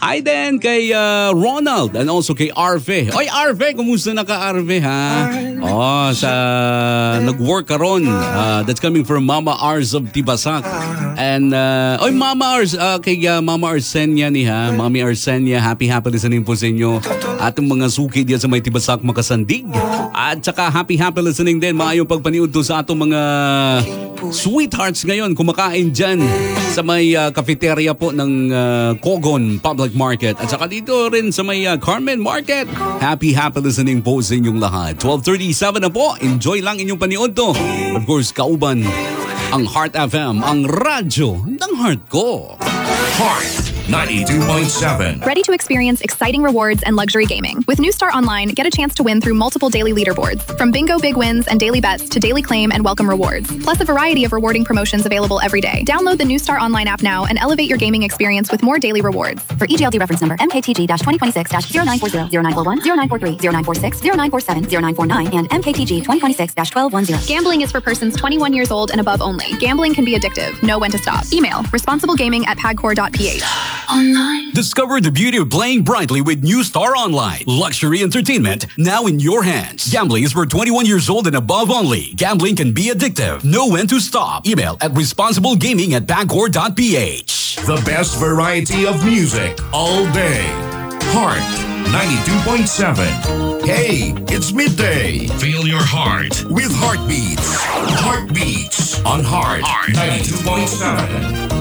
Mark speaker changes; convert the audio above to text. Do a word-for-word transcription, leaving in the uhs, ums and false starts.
Speaker 1: Hi din kay uh, Ronald and also kay Arve. Oy Arve, kumusta na ka Arve ha? Oh, sa nag-work ka ron. Uh, that's coming from Mama Ars of Tibasak. And uh, oy Mama Ars, uh, kay uh, Mama Arsenia ni ha. Mami Arsenia, happy happy listening po sa inyo. Atong mga suki diyan sa may Tibasak Makasandig. At saka happy happy listening din maayong pagpaniud to sa atong mga sweethearts ngayon kumakain dyan sa may uh, cafeteria po ng uh, Kogon Public Market at saka dito rin sa may uh, Carmen Market. Happy happy listening po sa inyong lahat. twelve thirty-seven na po. Enjoy lang inyong paniod to. Of course, kauban ang Heart F M, ang radyo ng heart ko.
Speaker 2: Heart ninety-two point seven.
Speaker 3: Ready to experience exciting rewards and luxury gaming? With New Star Online, get a chance to win through multiple daily leaderboards. From bingo big wins and daily bets to daily claim and welcome rewards. Plus a variety of rewarding promotions available every day. Download the New Star Online app now and elevate your gaming experience with more daily rewards.
Speaker 4: For E G L D reference number M K T G twenty twenty-six zero nine four zero, zero nine four one, zero nine four three, zero nine four six, zero nine four seven, zero nine four nine, and M K T G twenty twenty-six twelve ten.
Speaker 3: Gambling is for persons twenty-one years old and above only. Gambling can be addictive. Know when to stop. Email responsiblegaming at pagcor dot p h.
Speaker 5: Online. Discover the beauty of playing brightly with New Star Online. Luxury entertainment now in your hands. Gambling is for twenty-one years old and above only. Gambling can be addictive. Know when to stop. Email at responsiblegaming at pagcor dot p h.
Speaker 2: The best variety of music all day. Heart ninety-two point seven. Hey, it's midday. Feel your heart with Heartbeats. Heartbeats on Heart ninety-two point seven.